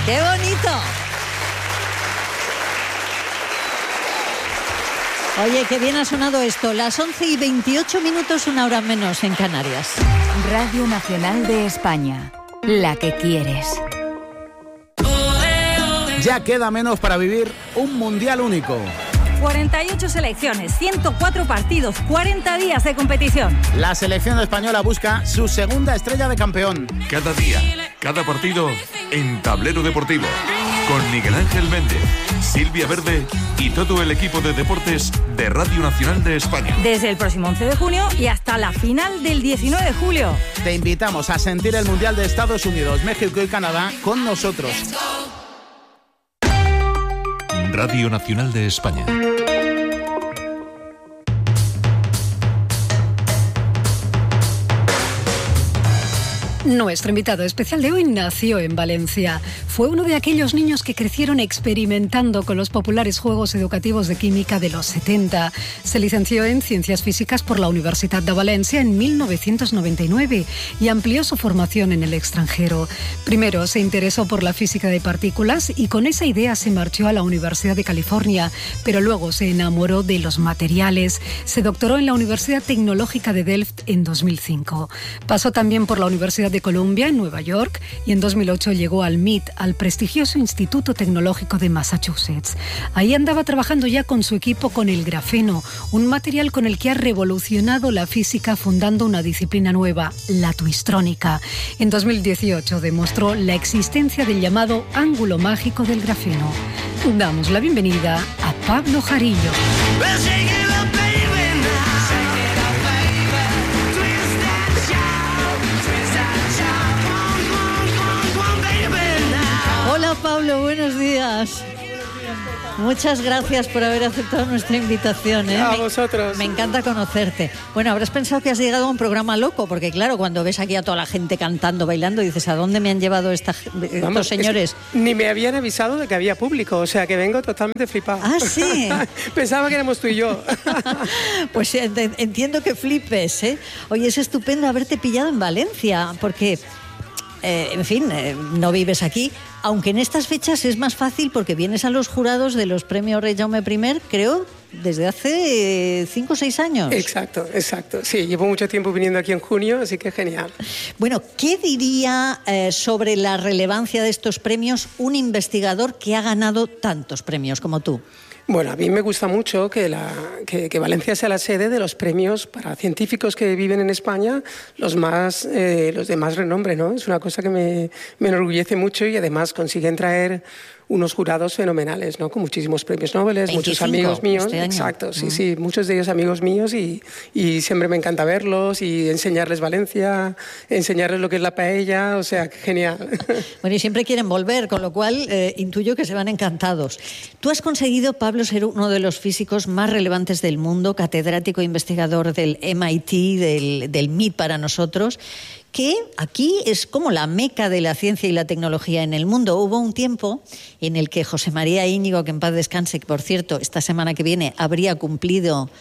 ¡Qué bonito! Oye, qué bien ha sonado esto. Las 11:28, una hora menos en Canarias. Radio Nacional de España, la que quieres. Ya queda menos para vivir un mundial único. 48 selecciones, 104 partidos, 40 días de competición. La selección española busca su segunda estrella de campeón. Cada día, cada partido en Tablero Deportivo. Con Miguel Ángel Méndez, Silvia Verde y todo el equipo de deportes de Radio Nacional de España. Desde el próximo 11 de junio y hasta la final del 19 de julio. Te invitamos a sentir el Mundial de Estados Unidos, México y Canadá con nosotros. Radio Nacional de España. Nuestro invitado especial de hoy nació en Valencia. Fue uno de aquellos niños que crecieron experimentando con los populares juegos educativos de química de los 70. Se licenció en Ciencias Físicas por la Universitat de Valencia en 1999 y amplió su formación en el extranjero. Primero se interesó por la física de partículas y con esa idea se marchó a la Universidad de California, pero luego se enamoró de los materiales. Se doctoró en la Universidad Tecnológica de Delft en 2005. Pasó también por la Universidad de Columbia en Nueva York y en 2008 llegó al MIT, al prestigioso Instituto Tecnológico de Massachusetts. Ahí andaba trabajando ya con su equipo con el grafeno, un material con el que ha revolucionado la física fundando una disciplina nueva, la twistrónica. En 2018 demostró la existencia del llamado ángulo mágico del grafeno. Damos la bienvenida a Pablo Jarillo. Hola Pablo, buenos días. Muchas gracias por haber aceptado nuestra invitación. A vosotros. Me encanta conocerte. Bueno, habrás pensado que has llegado a un programa loco, porque claro, cuando ves aquí a toda la gente cantando, bailando, dices, ¿a dónde me han llevado estos señores? Ni me habían avisado de que había público, o sea que vengo totalmente flipado. Ah, sí. Pensaba que éramos tú y yo. Pues entiendo que flipes, ¿eh? Oye, es estupendo haberte pillado en Valencia, porque... no vives aquí, aunque en estas fechas es más fácil porque vienes a los jurados de los premios Rey Jaume I, creo, desde hace 5 o 6 años. Exacto. Sí, llevo mucho tiempo viniendo aquí en junio, así que genial. Bueno, ¿qué diría sobre la relevancia de estos premios un investigador que ha ganado tantos premios como tú? Bueno, a mí me gusta mucho que Valencia sea la sede de los premios para científicos que viven en España, los de más renombre, ¿no? Es una cosa que me enorgullece mucho y además consiguen traer unos jurados fenomenales, ¿no? Con muchísimos premios Nobel, muchos amigos míos. Este año. Exacto, sí, muchos de ellos amigos míos y siempre me encanta verlos y enseñarles Valencia, enseñarles lo que es la paella, o sea, genial. Bueno, y siempre quieren volver, con lo cual intuyo que se van encantados. Tú has conseguido, Pablo, ser uno de los físicos más relevantes del mundo, catedrático e investigador del MIT, del MIT para nosotros, que aquí es como la meca de la ciencia y la tecnología en el mundo. Hubo un tiempo en el que José María Íñigo, que en paz descanse, que por cierto, esta semana que viene habría cumplido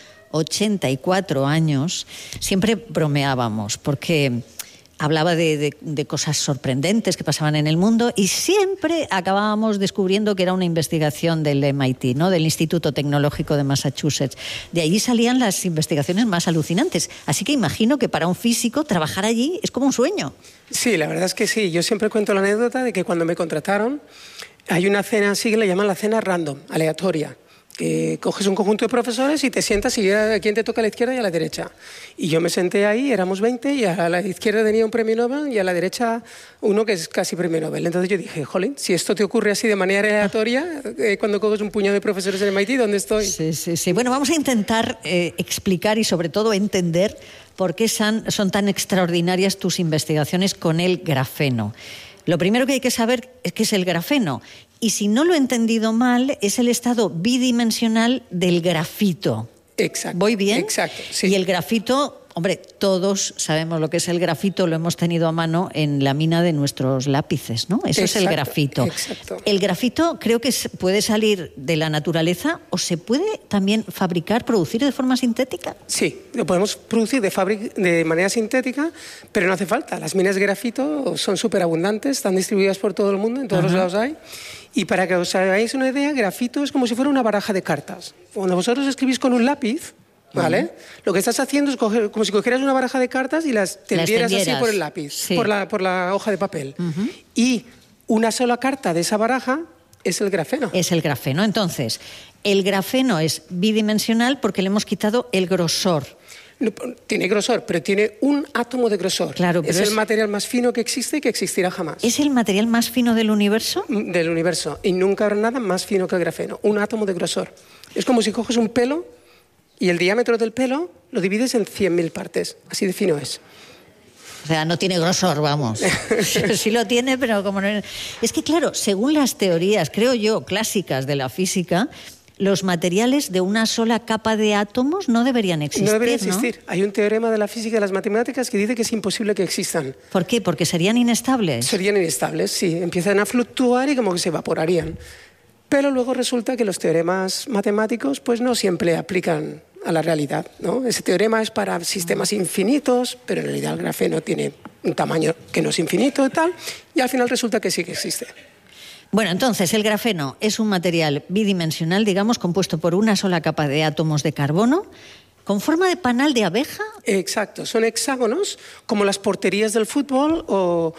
84 años, siempre bromeábamos porque hablaba de cosas sorprendentes que pasaban en el mundo y siempre acabábamos descubriendo que era una investigación del MIT, ¿no? Del Instituto Tecnológico de Massachusetts. De allí salían las investigaciones más alucinantes. Así que imagino que para un físico trabajar allí es como un sueño. Sí, la verdad es que sí. Yo siempre cuento la anécdota de que cuando me contrataron hay una cena así que le llaman la cena random, aleatoria. Coges un conjunto de profesores y te sientas y a quién te toca a la izquierda y a la derecha. Y yo me senté ahí, éramos 20 y a la izquierda tenía un premio Nobel y a la derecha uno que es casi premio Nobel. Entonces yo dije, jolín, si esto te ocurre así de manera aleatoria, cuando coges un puñado de profesores en el MIT, ¿dónde estoy? Sí. Bueno, vamos a intentar explicar y sobre todo entender por qué son tan extraordinarias tus investigaciones con el grafeno. Lo primero que hay que saber es qué es el grafeno. Y si no lo he entendido mal, es el estado bidimensional del grafito. Exacto. ¿Voy bien? Exacto, sí. Y el grafito hombre, todos sabemos lo que es el grafito, lo hemos tenido a mano en la mina de nuestros lápices, ¿no? Eso es el grafito. Exacto. El grafito creo que puede salir de la naturaleza o se puede también fabricar, producir de forma sintética. Sí, lo podemos producir de manera sintética, pero no hace falta. Las minas de grafito son súper abundantes, están distribuidas por todo el mundo, en todos los lados hay. Y para que os hagáis una idea, grafito es como si fuera una baraja de cartas. Cuando vosotros escribís con un lápiz, ¿vale? Lo que estás haciendo es como si cogieras una baraja de cartas y las tendieras así por el lápiz, sí, por la hoja de papel. Y una sola carta de esa baraja es el grafeno. Es el grafeno. Entonces, el grafeno es bidimensional porque le hemos quitado el grosor. No, tiene grosor, pero tiene un átomo de grosor. Claro, es el material más fino que existe y que existirá jamás. ¿Es el material más fino del universo? Del universo. Y nunca habrá nada más fino que el grafeno. Un átomo de grosor. Es como si coges un pelo y el diámetro del pelo lo divides en 100.000 partes. Así de fino es. O sea, no tiene grosor, vamos. Sí lo tiene, pero como no... Es que, claro, según las teorías, creo yo, clásicas de la física, los materiales de una sola capa de átomos no deberían existir, ¿no? No deberían existir. Hay un teorema de la física y de las matemáticas que dice que es imposible que existan. ¿Por qué? ¿Porque serían inestables? Serían inestables, sí. Empiezan a fluctuar y como que se evaporarían. Pero luego resulta que los teoremas matemáticos pues no siempre aplican a la realidad, ¿no? Ese teorema es para sistemas infinitos, pero en realidad el grafeno tiene un tamaño que no es infinito y tal, y al final resulta que sí que existe. Bueno, entonces el grafeno es un material bidimensional, digamos, compuesto por una sola capa de átomos de carbono, con forma de panal de abeja. Exacto, son hexágonos, como las porterías del fútbol o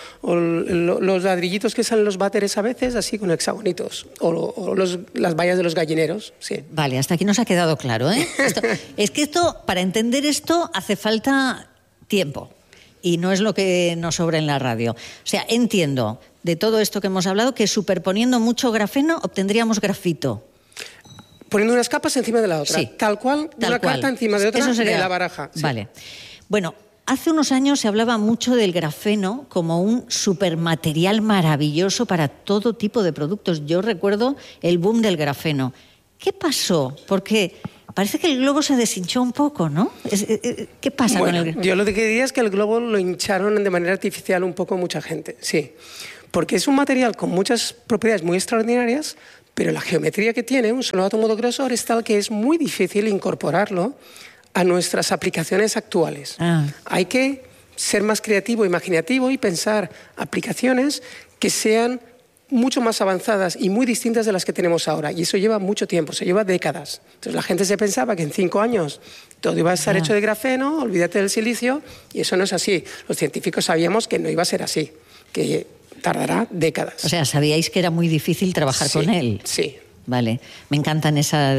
los ladrillitos que salen los váteres a veces, así con hexagonitos, o las vallas de los gallineros, sí. Vale, hasta aquí nos ha quedado claro, ¿eh? Es que para entender esto hace falta tiempo. Y no es lo que nos sobra en la radio. O sea, entiendo de todo esto que hemos hablado que superponiendo mucho grafeno obtendríamos grafito. Poniendo unas capas encima de la otra. Sí, tal cual, una carta encima de otra. Eso sería de la baraja. Sí. Vale. Bueno, hace unos años se hablaba mucho del grafeno como un supermaterial maravilloso para todo tipo de productos. Yo recuerdo el boom del grafeno. ¿Qué pasó? Porque parece que el globo se deshinchó un poco, ¿no? ¿Qué pasa con el grafeno? Yo lo que diría es que el globo lo hincharon de manera artificial un poco mucha gente, sí. Porque es un material con muchas propiedades muy extraordinarias, pero la geometría que tiene, un solo átomo de grosor, es tal que es muy difícil incorporarlo a nuestras aplicaciones actuales. Hay que ser más creativo, imaginativo y pensar aplicaciones que sean mucho más avanzadas y muy distintas de las que tenemos ahora. Y eso lleva mucho tiempo, se lleva décadas. Entonces la gente se pensaba que en 5 años todo iba a estar hecho de grafeno, olvídate del silicio, y eso no es así. Los científicos sabíamos que no iba a ser así, que tardará décadas. O sea, ¿sabíais que era muy difícil trabajar con él? Sí. Vale, me encantan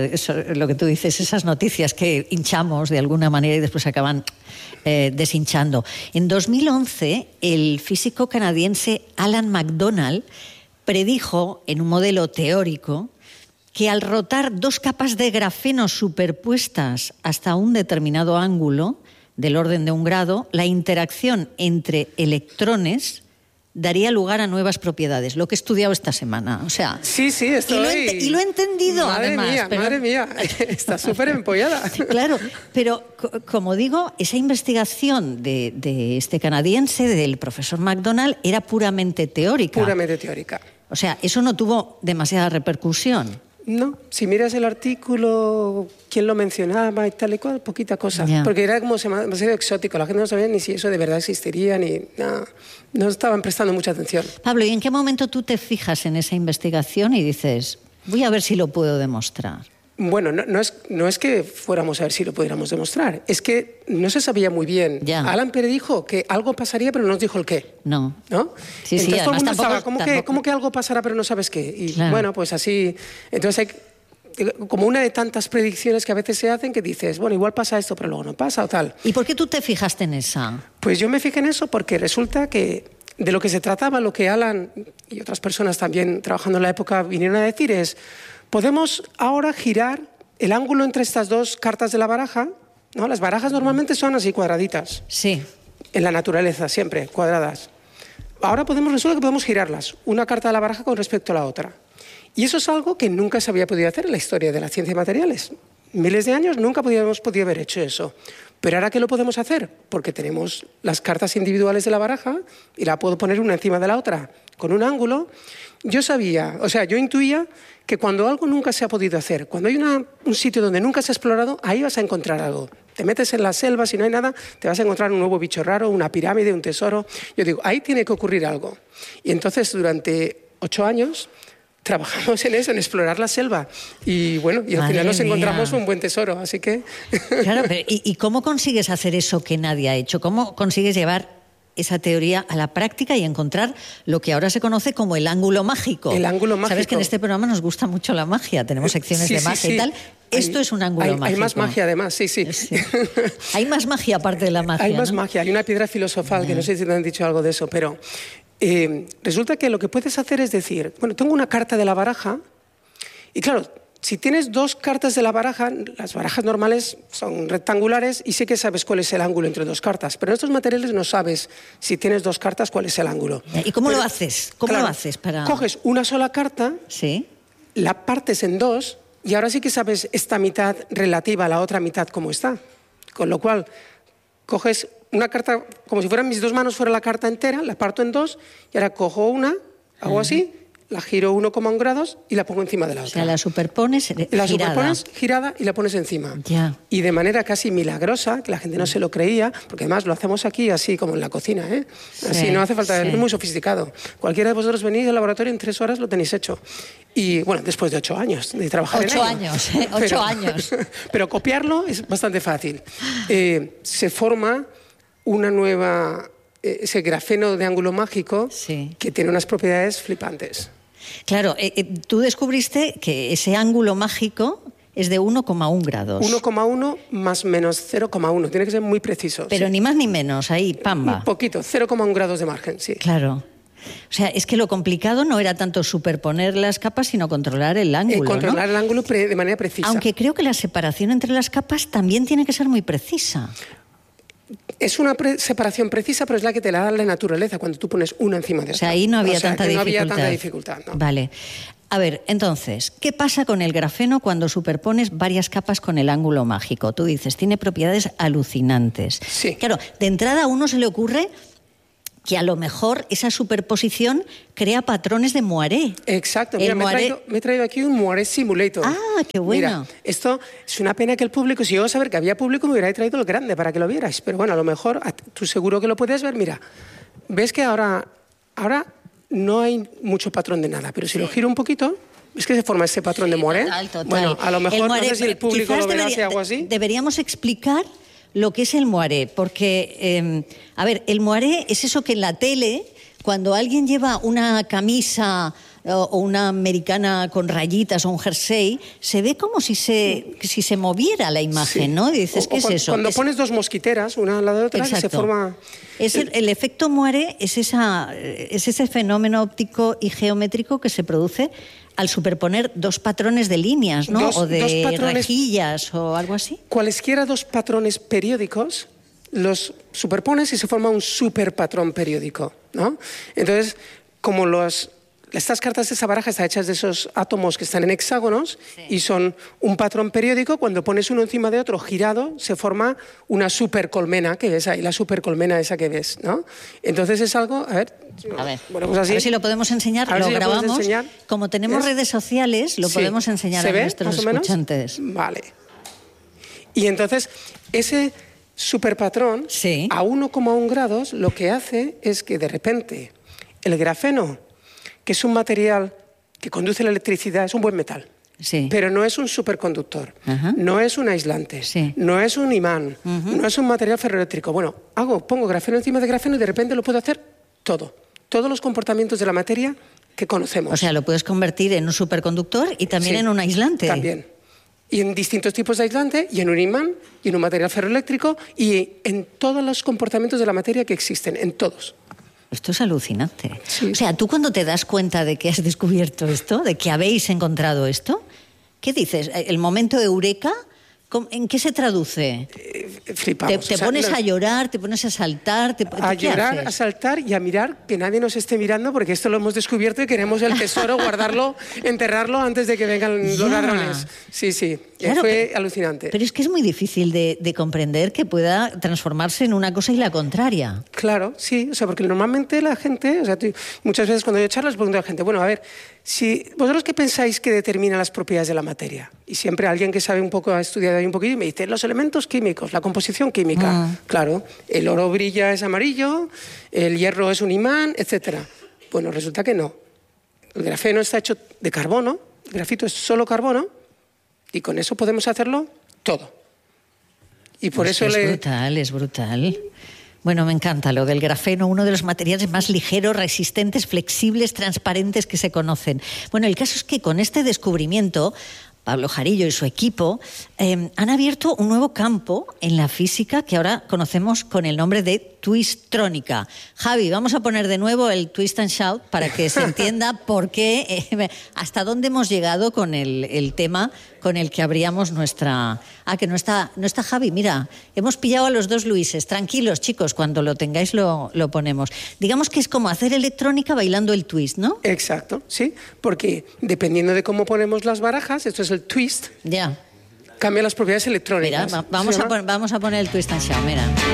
lo que tú dices, esas noticias que hinchamos de alguna manera y después acaban deshinchando. En 2011, el físico canadiense Alan MacDonald predijo en un modelo teórico que al rotar 2 capas de grafeno superpuestas hasta un determinado ángulo, del orden de 1 grado, la interacción entre electrones daría lugar a nuevas propiedades, lo que he estudiado esta semana. O sea, sí, estoy... Y lo he entendido, además. Madre mía, está súper empollada. Claro, pero como digo, esa investigación de este canadiense, del profesor MacDonald, era puramente teórica. Puramente teórica. O sea, eso no tuvo demasiada repercusión. No, si miras el artículo, quién lo mencionaba y tal y cual, poquita cosa. Yeah. Porque era como demasiado exótico, la gente no sabía ni si eso de verdad existiría, ni nada. No estaban prestando mucha atención. Pablo, ¿y en qué momento tú te fijas en esa investigación y dices, voy a ver si lo puedo demostrar? Bueno, no es que fuéramos a ver si lo pudiéramos demostrar, es que no se sabía muy bien. Ya. Alan predijo que algo pasaría, pero no nos dijo el qué. No. Sí, entonces todo el mundo estaba, ¿cómo que algo pasará, pero no sabes qué? Y claro. Bueno, pues así. Entonces hay como una de tantas predicciones que a veces se hacen que dices, bueno, igual pasa esto, pero luego no pasa o tal. ¿Y por qué tú te fijaste en esa? Pues yo me fijé en eso porque resulta que de lo que se trataba, lo que Alan y otras personas también trabajando en la época vinieron a decir es: podemos ahora girar el ángulo entre estas 2 cartas de la baraja, ¿no? Las barajas normalmente son así cuadraditas. Sí. En la naturaleza, siempre, cuadradas. Ahora resulta que podemos girarlas, una carta de la baraja con respecto a la otra. Y eso es algo que nunca se había podido hacer en la historia de la ciencia de materiales. Miles de años nunca habíamos podido haber hecho eso. Pero ahora, ¿qué lo podemos hacer? Porque tenemos las cartas individuales de la baraja y la puedo poner una encima de la otra con un ángulo. Yo intuía que cuando algo nunca se ha podido hacer, cuando hay un sitio donde nunca se ha explorado, ahí vas a encontrar algo. Te metes en la selva, si no hay nada, te vas a encontrar un nuevo bicho raro, una pirámide, un tesoro. Yo digo, ahí tiene que ocurrir algo. Y entonces, durante 8 años, trabajamos en eso, en explorar la selva. Y bueno, y al final nos encontramos un buen tesoro, así que... Claro, pero ¿y cómo consigues hacer eso que nadie ha hecho? ¿Cómo consigues llevar esa teoría a la práctica y encontrar lo que ahora se conoce como el ángulo mágico? El ángulo mágico. Sabes que en este programa nos gusta mucho la magia, tenemos secciones de magia y tal. Esto es un ángulo mágico. Hay más magia además, sí. Hay más magia aparte de la magia. Hay más magia, hay una piedra filosofal, que no sé si te han dicho algo de eso, pero resulta que lo que puedes hacer es decir, bueno, tengo una carta de la baraja y claro, si tienes 2 cartas de la baraja, las barajas normales son rectangulares y sí que sabes cuál es el ángulo entre 2 cartas, pero en estos materiales no sabes si tienes 2 cartas cuál es el ángulo. ¿Y cómo lo haces? ¿Cómo lo haces para...? Coges una sola carta, ¿sí?, la partes en 2 y ahora sí que sabes esta mitad relativa a la otra mitad cómo está. Con lo cual, coges una carta, como si fueran mis 2 manos fuera la carta entera, la parto en 2 y ahora cojo una, hago así, la giro 1,1 grados y la pongo encima de la otra. O sea, la superpones girada y la pones encima. Ya. Y de manera casi milagrosa, que la gente no se lo creía, porque además lo hacemos aquí así como en la cocina, ¿eh? Así, sí, no hace falta, sí. es muy sofisticado. Cualquiera de vosotros venís al laboratorio en 3 horas lo tenéis hecho. Y bueno, después de 8 años de trabajar 8 años, 8 años. Pero copiarlo es bastante fácil. Se forma una nueva... ese grafeno de ángulo mágico que tiene unas propiedades flipantes. Claro, tú descubriste que ese ángulo mágico es de 1,1 grados. 1,1 más menos 0,1. Tiene que ser muy preciso. Pero sí. Ni más ni menos, ahí, pamba. Un poquito, 0,1 grados de margen, sí. Claro. O sea, es que lo complicado no era tanto superponer las capas, sino controlar el ángulo, controlar ¿no? el ángulo de manera precisa. Aunque creo que la separación entre las capas también tiene que ser muy precisa. Es una separación precisa, pero es la que te la da la naturaleza cuando tú pones una encima de otra. O sea, ahí no había tanta dificultad. No había tanta dificultad, no. Vale. A ver, entonces, ¿qué pasa con el grafeno cuando superpones varias capas con el ángulo mágico? Tú dices, tiene propiedades alucinantes. Sí. Claro, de entrada a uno se le ocurre que a lo mejor esa superposición crea patrones de moiré. Exacto. Mira, me he traído aquí un moiré simulator. Ah, qué bueno. Mira, esto es una pena que el público, si yo a saber que había público, me hubiera traído el grande para que lo vierais. Pero bueno, a lo mejor tú seguro que lo puedes ver. Mira, ves que ahora no hay mucho patrón de nada, pero si lo giro un poquito, ¿ves que se forma ese patrón de moiré? Total. Bueno, a lo mejor, no sé si el público lo verá si hago así. Deberíamos explicar lo que es el moiré, porque, a ver, el moiré es eso que en la tele, cuando alguien lleva una camisa o una americana con rayitas o un jersey, se ve como si se moviera la imagen, sí. ¿no? Y dices, ¿qué es eso? Cuando pones 2 mosquiteras, una al lado de otra, se forma... El efecto moiré es ese fenómeno óptico y geométrico que se produce al superponer 2 patrones de líneas, ¿no? O de rejillas o algo así. Cualesquiera 2 patrones periódicos los superpones y se forma un superpatrón periódico, ¿no? Entonces, como estas cartas de esa baraja están hechas de esos átomos que están en hexágonos y son un patrón periódico, cuando pones uno encima de otro girado, se forma una supercolmena que ves ahí, la supercolmena esa que ves, ¿no? Entonces es algo, a ver, bueno, pues así, a ver si lo podemos enseñar, lo grabamos. Como tenemos redes sociales, lo podemos enseñar a nuestros escuchantes. Vale. Y entonces, ese superpatrón a 1,1 grados lo que hace es que de repente el grafeno, que es un material que conduce la electricidad, es un buen metal. Sí. Pero no es un superconductor, no es un aislante, sí. no es un imán, no es un material ferroeléctrico. Bueno, pongo grafeno encima de grafeno y de repente lo puedo hacer todo. Todos los comportamientos de la materia que conocemos. O sea, lo puedes convertir en un superconductor y también en un aislante. También. Y en distintos tipos de aislante, y en un imán, y en un material ferroeléctrico, y en todos los comportamientos de la materia que existen, en todos. Esto es alucinante. Sí. O sea, tú cuando te das cuenta de que has descubierto esto, de que habéis encontrado esto, ¿qué dices? ¿El momento eureka? ¿En qué se traduce? flipamos. Te pones a llorar, te pones a saltar. A llorar, haces? a saltar y a mirar, que nadie nos esté mirando, porque esto lo hemos descubierto y queremos el tesoro, guardarlo, enterrarlo antes de que vengan los ladrones. Sí, claro, fue alucinante. Pero es que es muy difícil de comprender que pueda transformarse en una cosa y la contraria. Claro, sí, o sea, porque normalmente la gente, o sea, muchas veces cuando yo charlo les pregunto a la gente, bueno, a ver, si vosotros qué pensáis que determina las propiedades de la materia, y siempre alguien que sabe un poco, ha estudiado ahí un poquito y me dice los elementos químicos, la composición química. Claro, el oro brilla, es amarillo, el hierro es un imán, etcétera. Bueno, resulta que no. El grafeno está hecho de carbono, el grafito es solo carbono y con eso podemos hacerlo todo. Y por eso es brutal. Bueno, me encanta lo del grafeno, uno de los materiales más ligeros, resistentes, flexibles, transparentes que se conocen. Bueno, el caso es que con este descubrimiento, Pablo Jarillo y su equipo han abierto un nuevo campo en la física que ahora conocemos con el nombre de twistrónica. Javi, vamos a poner de nuevo el twist and shout para que se entienda por qué, hasta dónde hemos llegado con el tema con el que abríamos nuestra... que no está Javi, mira, hemos pillado a los dos Luises. Tranquilos, chicos, cuando lo tengáis lo ponemos. Digamos que es como hacer electrónica bailando el twist, ¿no? Exacto, sí, porque dependiendo de cómo ponemos las barajas, esto es el twist, ya cambia las propiedades electrónicas. Mira, vamos a poner el twist and shout, mira.